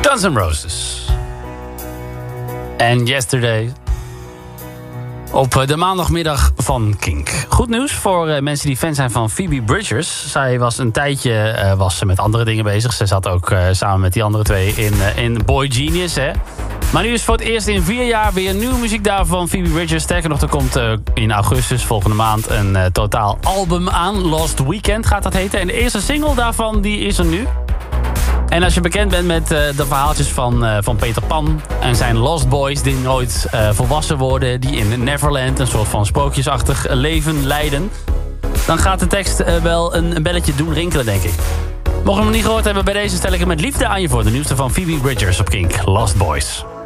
Guns N' Roses. En Yesterday. Op de maandagmiddag van Kink. Goed nieuws voor mensen die fan zijn van Phoebe Bridgers. Zij was een tijdje met andere dingen bezig. Ze zat ook samen met die andere twee in Boy Genius. Hè? Maar nu is voor het eerst in 4 jaar weer nieuwe muziek daar van Phoebe Bridgers. Sterker nog, er komt in augustus volgende maand een totaal album aan. Lost Weekend gaat dat heten. En de eerste single daarvan die is er nu. En als je bekend bent met de verhaaltjes van Peter Pan en zijn Lost Boys die nooit volwassen worden, die in Neverland een soort van sprookjesachtig leven leiden, dan gaat de tekst wel een belletje doen rinkelen, denk ik. Mocht je hem nog niet gehoord hebben, bij deze stel ik hem met liefde aan je voor. De nieuwste van Phoebe Bridgers op Kink, Lost Boys.